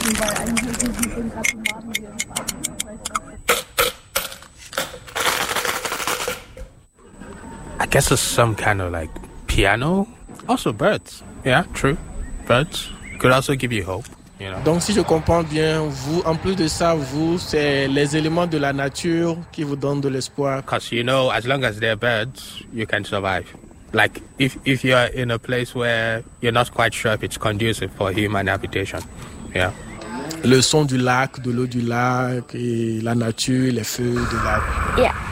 I guess it's some kind of like piano. Also birds. Yeah, true. Birds could also give you hope. You know? Donc si je comprends bien, vous, en plus de ça, vous, c'est les éléments de la nature qui vous donnent de l'espoir. Because you know, as long as there are birds, you can survive. Like if you're in a place where you're not quite sure if it's conducive for human habitation. Yeah. Le son du lac, de l'eau du lac et la nature, les feux du lac. Yeah.